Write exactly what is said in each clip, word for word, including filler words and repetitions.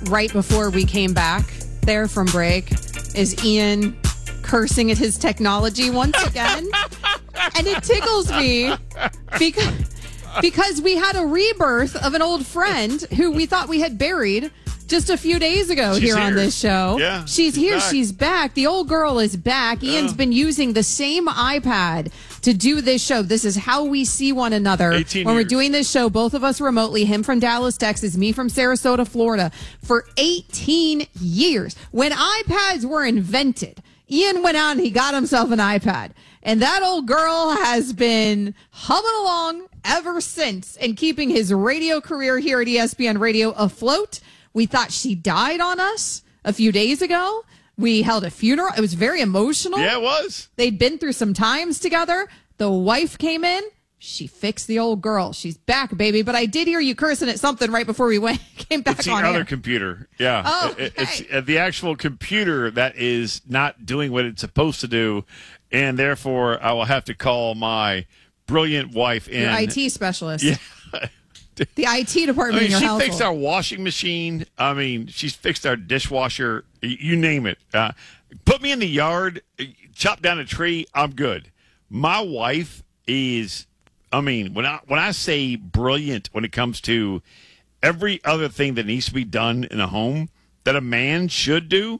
right before we came back there from break is Ian cursing at his technology once again. And it tickles me because, because we had a rebirth of an old friend who we thought we had buried just a few days ago she's here, here on this show. Yeah, she's, she's here. back. She's back. The old girl is back. Yeah. Ian's been using the same iPad to do this show. This is how we see one another when eighteen we're years. doing this show, both of us remotely, him from Dallas, Texas, me from Sarasota, Florida, for eighteen years. When iPads were invented, Ian went out and he got himself an iPad. And that old girl has been humming along ever since and keeping his radio career here at E S P N Radio afloat. We thought she died on us a few days ago. We held a funeral. It was very emotional. Yeah, it was. They'd been through some times together. The wife came in. She fixed the old girl. She's back, baby. But I did hear you cursing at something right before we went came back It's the on other air. computer. Yeah. Oh, It- it's okay. uh, the actual computer that is not doing what it's supposed to do. And therefore, I will have to call my brilliant wife in. Your I T specialist. Yeah. The I T department I mean, in your she household. fixed our washing machine. I mean, she's fixed our dishwasher. y- You name it. Uh, put me in the yard, uh, chop down a tree. I'm good. My wife is. I mean, when I when I say brilliant when it comes to every other thing that needs to be done in a home that a man should do,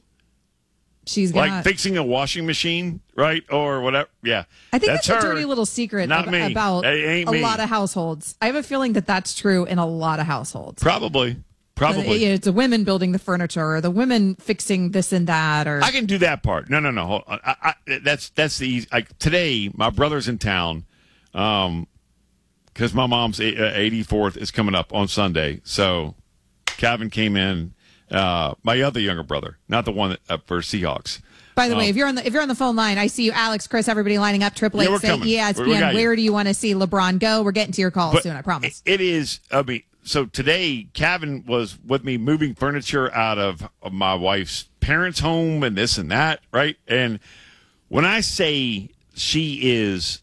She's got. like fixing a washing machine, right, or whatever. Yeah, I think that's, that's, a her. dirty little secret Not ab- me. about It ain't a me. lot of households. I have a feeling that that's true in a lot of households. Probably, Uh, probably. It's the women building the furniture or the women fixing this and that. Or I can do that part. No, no, no. Hold on. I, I, that's that's the easy. Like today, my brother's in town, um, because my mom's eighty-fourth is coming up on Sunday. So, Calvin came in. Uh, my other younger brother, not the one that, uh, for Seahawks. By the way, Um, if you're on the if you're on the phone line, I see you, Alex, Chris, everybody lining up. Triple Yeah, eight we're say coming. E S P N. We- we got you. Where do you want to see LeBron go? We're getting to your call But soon. I promise. It is. I mean, so today, Calvin was with me moving furniture out of, of my wife's parents' home and this and that, right? And when I say she is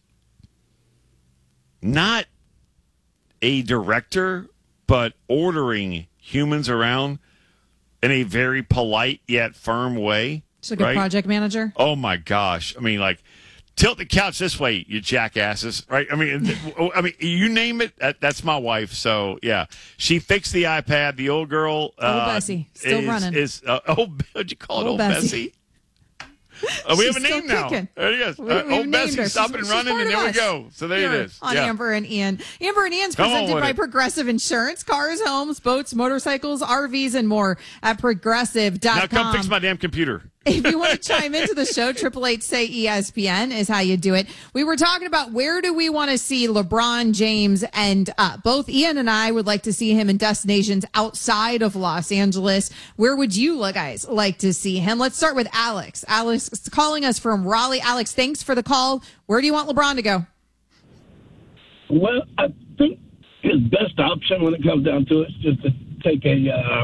not a director, but ordering humans around in a very polite yet firm way. Just like a right? project manager. Oh my gosh! I mean, like, tilt the couch this way, you jackasses! Right? I mean, I mean, you name it. That, that's my wife. So yeah, she fixed the iPad. The old girl, uh, Bessie, still is, running. Is uh, oh, what'd you call it, Old old Bessie. Bessie? Oh, we She's have a name still now. kicking. There it is. We- Uh, we've old named Bessie, her. stop She's- and she's running, part and of there we us. go. So there Here it is. on Yeah. Amber and Ian. Amber and Ian's Come on presented with by it. Progressive Insurance, cars, homes, boats, motorcycles, R Vs, and more at progressive dot com. Now come fix my damn computer. If you want to chime into the show, triple eight say E S P N is how you do it. We were talking about where do we want to see LeBron James end up. Both Ian and I would like to see him in destinations outside of Los Angeles. Where would you guys like to see him? Let's start with Alex. Alex is calling us from Raleigh. Alex, thanks for the call. Where do you want LeBron to go? Well, I think his best option when it comes down to it is just to take a uh,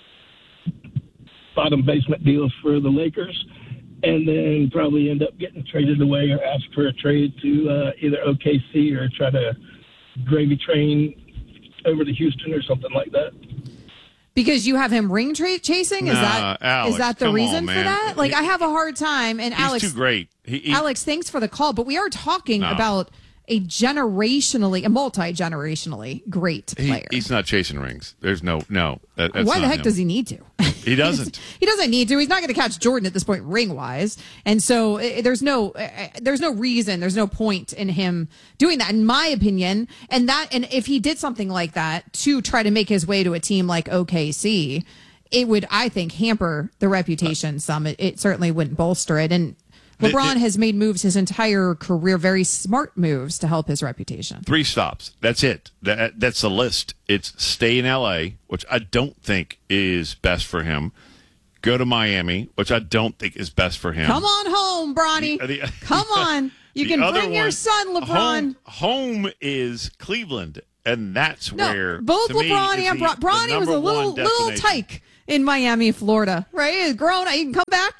bottom basement deal for the Lakers and then probably end up getting traded away or ask for a trade to uh, either O K C or try to gravy train over to Houston or something like that. Because you have him ring tra- chasing? Is Nah, that Alex, is that the come on, reason for man. that? Like, He- I have a hard time. And He's Alex, too great. He, he, Alex, thanks for the call, but we are talking No. about a generationally, a multi-generationally great he- player. he's not chasing rings. There's no, no. That, that's Why the not heck him. does he need to? He doesn't. he doesn't need to. He's not going to catch Jordan at this point, ring wise, and so uh, there's no, uh, there's no reason, there's no point in him doing that, in my opinion. And that, and if he did something like that to try to make his way to a team like O K C, it would, I think, hamper the reputation some. It, it certainly wouldn't bolster it. And The- LeBron the- has made moves his entire career, very smart moves to help his reputation. Three stops. That's it. That, that's the list. It's stay in L A, which I don't think is best for him. Go to Miami, which I don't think is best for him. Come on home, Bronny. The- the- Come on. You The can other bring your one, son, LeBron. Home, home is Cleveland, and that's No, where both to me, LeBron is and the- Bron- the Bronny was a number little one little destination. tyke in Miami, Florida, right? He's grown. He can come back.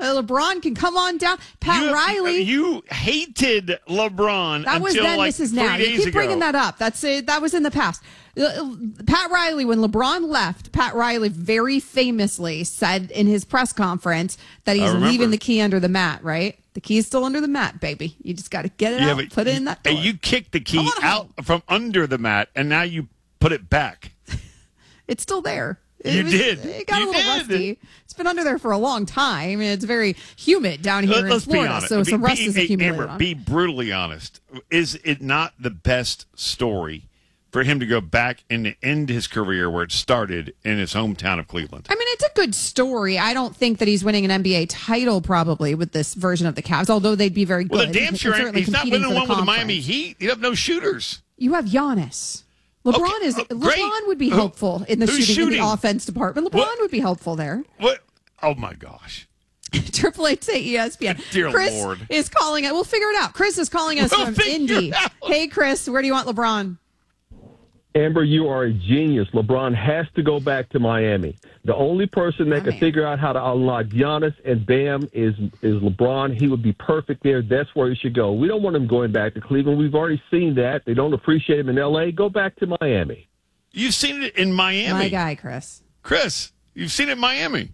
Uh, LeBron can come on down. Pat you, Riley. You hated LeBron That was until then, like this is three now. days You keep ago. bringing that up. That's it. That was in the past. Uh, Pat Riley, when LeBron left, Pat Riley very famously said in his press conference that he's remember. leaving the key under the mat, right? The key's still under the mat, baby. You just got to get it Yeah, out, but put it in that door. You kicked the key Come on out home. from under the mat, and now you put it back. It's still there. It You was- did. It got You a little did. rusty. It's been under there for a long time. I mean, it's very humid down here Let, in us be Florida, honest. so be, some rust be, is hey, accumulated Amber, on it. be brutally honest. Is it not the best story for him to go back and end his career where it started in his hometown of Cleveland? I mean, it's a good story. I don't think that he's winning an N B A title probably with this version of the Cavs, although they'd be very good. Well, the damn and sure ain't- certainly he's not competing winning for one with the conference. Miami Heat. You have no shooters. You have Giannis. LeBron Okay, is uh, great. LeBron would be Who- helpful in the who's shooting, in shooting? the offense department. LeBron What? would be helpful there. What? Oh my gosh! Triple H say E S P N. Dear Chris Lord. is calling it. We'll figure it out. Chris is calling us We'll from figure Indy. it out. Hey, Chris, where do you want LeBron? Amber, you are a genius. LeBron has to go back to Miami. The only person that Miami. can figure out how to unlock Giannis and Bam is is LeBron. He would be perfect there. That's where he should go. We don't want him going back to Cleveland. We've already seen that. They don't appreciate him in L A. Go back to Miami. You've seen it in Miami, My guy, Chris. Chris. You've seen it in Miami.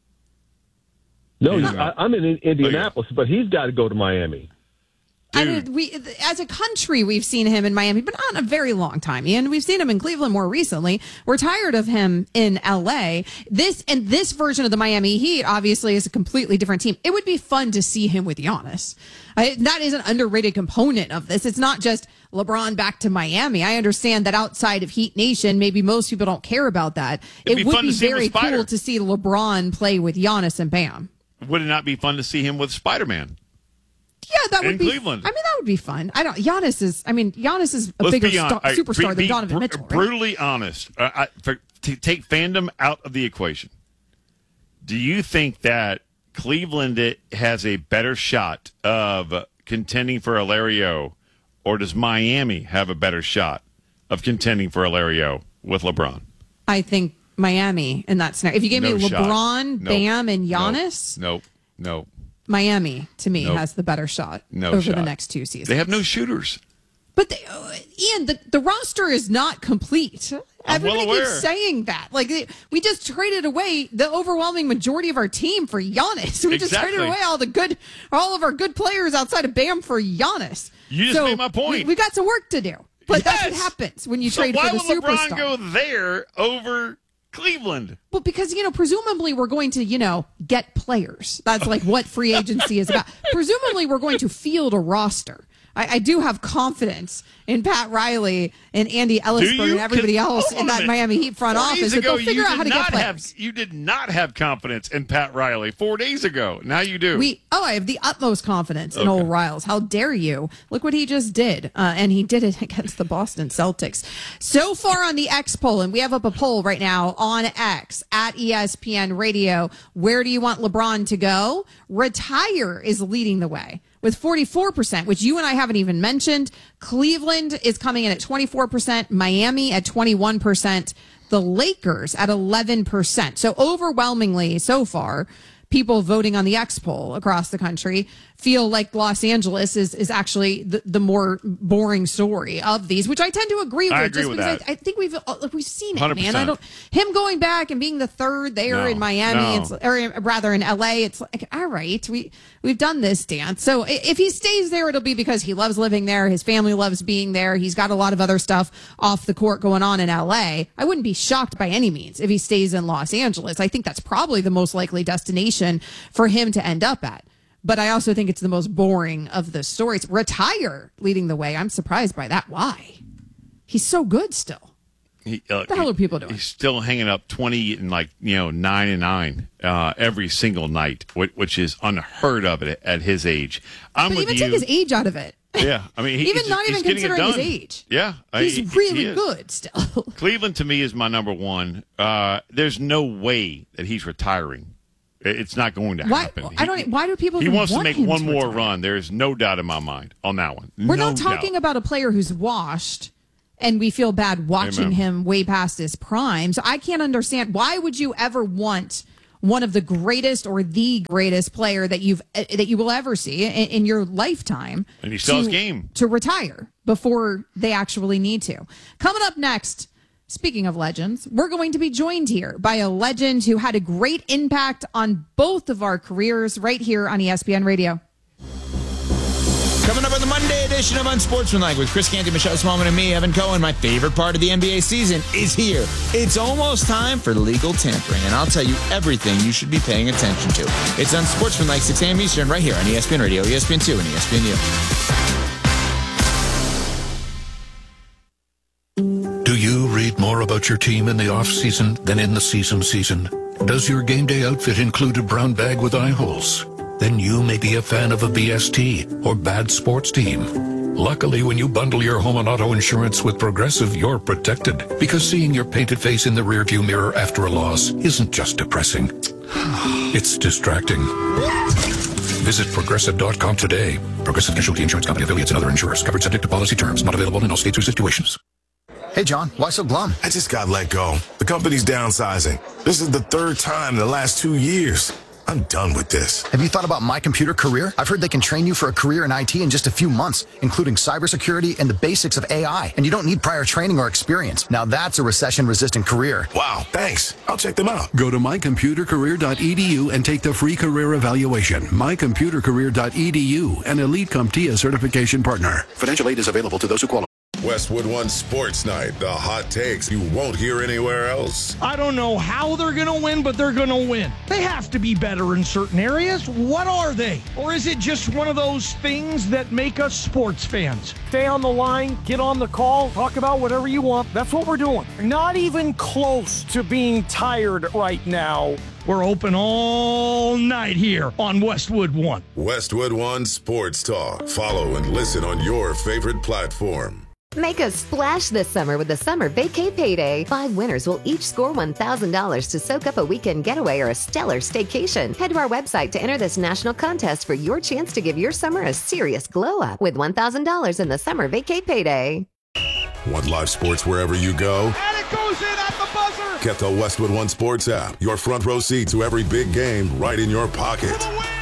No, Yeah. I, I'm in Indianapolis, but he's got to go to Miami. I Dude. mean, we as a country, we've seen him in Miami, but not in a very long time. Ian, we've seen him in Cleveland more recently. We're tired of him in L A. This and this version of the Miami Heat obviously is a completely different team. It would be fun to see him with Giannis. I, that is an underrated component of this. It's not just LeBron back to Miami. I understand that outside of Heat Nation, maybe most people don't care about that. It'd it be would fun be to see him very with Spider. cool to see LeBron play with Giannis and Bam. Would it not be fun to see him with Spider-Man? Yeah, that would In be. Cleveland. I mean, that would be fun. I don't. Giannis is. I mean, Giannis is a Let's bigger be hon- star, all right, superstar be- than be Donovan br- Mitchell. Right? Brutally honest, uh, I, for, to take fandom out of the equation, do you think that Cleveland has a better shot of contending for a Larry O, or does Miami have a better shot of contending for a Larry O with LeBron? I think Miami in that scenario. If you gave No me shot. LeBron, Nope. Bam, and Nope. Giannis, Nope. Nope. Miami to me Nope. has the better shot No over shot. the next two seasons. They have no shooters. But they, uh, Ian, the, the roster is not complete. I'm well Everybody aware. keeps saying that. Like they, we just traded away the overwhelming majority of our team for Giannis. We just Exactly. traded away all the good, all of our good players outside of Bam for Giannis. You just So made my point. We, we got some work to do. But that's what Yes! happens when you So trade why for the would LeBron superstar. go there over Cleveland? Well, because, you know, presumably we're going to, you know, get players. That's like what free agency is about. Presumably we're going to field a roster. I, I do have confidence in Pat Riley and Andy Ellisberg you? and everybody 'Cause- else hold in on a that minute. Miami Heat front Four office days that ago, they'll figure you out how did to get not players. have, you did not have confidence in Pat Riley four days ago. Now you do. We oh, I have the utmost confidence in Okay. old Riles. How dare you? Look what he just did, uh, and he did it against the Boston Celtics. So far on the X poll, and we have up a poll right now on X at E S P N Radio. Where do you want LeBron to go? Retire is leading the way with forty-four percent, which you and I haven't even mentioned. Cleveland is coming in at twenty-four percent. Miami at twenty-one percent. The Lakers at eleven percent. So overwhelmingly so far, people voting on the X poll across the country feel like Los Angeles is, is actually the, the more boring story of these, which I tend to agree with. I agree just with because that. I, I think we've uh, we've seen it, one hundred man. I percent. don't him going back and being the third there No, in Miami, no. it's, or rather in L A. It's like, all right, we we've done this dance. So i- if he stays there, it'll be because he loves living there. His family loves being there. He's got a lot of other stuff off the court going on in L A. I wouldn't be shocked by any means if he stays in Los Angeles. I think that's probably the most likely destination for him to end up at. But I also think it's the most boring of the stories. Retire leading the way. I'm surprised by that. Why? He's so good still. He, uh, What the hell are people doing? He's still hanging up twenty and like you know nine and nine uh, every single night, which, which is unheard of at, at his age. I'm But with even you. take his age out of it. Yeah, I mean, he, Even he's, not even he's getting it considering his done. age. Yeah, I- He's he- really he is. good still. Cleveland to me is my number one. Uh, there's no way that he's retiring. It- It's not going to Why- happen. I don't- why do people He even wants want to make him one to more retire? run. There is no doubt in my mind on that one. We're No not talking doubt. about a player who's washed and we feel bad watching Amen. him way past his prime. So I can't understand, why would you ever want one of the greatest or the greatest player that you've uh, that you will ever see in, in your lifetime. And he still has game. To retire before they actually need to. Coming up next, speaking of legends, we're going to be joined here by a legend who had a great impact on both of our careers right here on E S P N Radio. Coming up on the Monday edition of Unsportsmanlike with Chris Canty, Michelle Smallman, and me, Evan Cohen. My favorite part of the N B A season is here. It's almost time for legal tampering, and I'll tell you everything you should be paying attention to. It's Unsportsmanlike, six a.m. Eastern, right here on E S P N Radio, E S P N two, and E S P N U. Do you read more about your team in the off-season than in the season season? Does your game day outfit include a brown bag with eye holes? Then you may be a fan of a B S T or bad sports team. Luckily, when you bundle your home and auto insurance with Progressive, you're protected. Because seeing your painted face in the rearview mirror after a loss isn't just depressing. It's distracting. Visit Progressive dot com today. Progressive Casualty Insurance Company, affiliates, and other insurers. Covered subject to policy terms. Not available in all states or situations. Hey, John, why so glum? I just got let go. The company's downsizing. This is the third time in the last two years. I'm done with this. Have you thought about My Computer Career? I've heard they can train you for a career in I T in just a few months, including cybersecurity and the basics of A I. And you don't need prior training or experience. Now that's a recession-resistant career. Wow, thanks. I'll check them out. Go to my computer career dot e d u and take the free career evaluation. my computer career dot e d u, an Elite CompTIA certification partner. Financial aid is available to those who qualify. Westwood One Sports Night, the hot takes you won't hear anywhere else. I don't know how they're going to win, but they're going to win. They have to be better in certain areas. What are they? Or is it just one of those things that make us sports fans? Stay on the line, get on the call, talk about whatever you want. That's what we're doing. Not even close to being tired right now. We're open all night here on Westwood One. Westwood One Sports Talk. Follow and listen on your favorite platform. Make a splash this summer with the Summer Vacay Payday. Five winners will each score one thousand dollars to soak up a weekend getaway or a stellar staycation. Head to our website to enter this national contest for your chance to give your summer a serious glow-up with one thousand dollars in the Summer Vacay Payday. Want live sports wherever you go? And it goes in at the buzzer! Get the Westwood One Sports app. Your front row seat to every big game right in your pocket.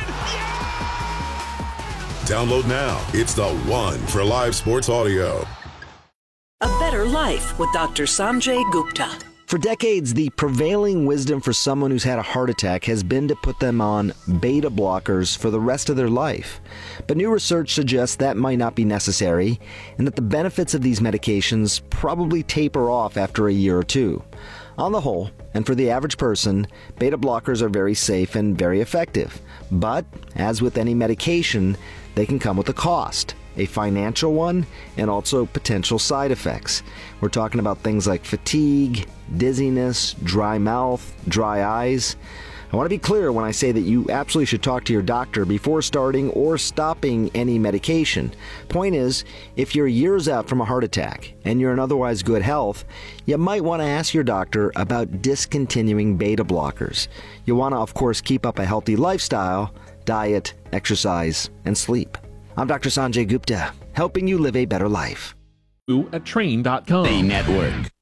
Download now. It's the one for live sports audio. A Better Life with Doctor Sanjay Gupta. For decades, the prevailing wisdom for someone who's had a heart attack has been to put them on beta blockers for the rest of their life. But new research suggests that might not be necessary, and that the benefits of these medications probably taper off after a year or two. On the whole, and for the average person, beta blockers are very safe and very effective. But, as with any medication, they can come with a cost. A financial one, and also potential side effects. We're talking about things like fatigue, dizziness, dry mouth, dry eyes. I want to be clear when I say that you absolutely should talk to your doctor before starting or stopping any medication. Point is, if you're years out from a heart attack and you're in otherwise good health, you might want to ask your doctor about discontinuing beta blockers. You want to, of course, keep up a healthy lifestyle, diet, exercise, and sleep. I'm Doctor Sanjay Gupta, helping you live a better life. At train dot com. The network.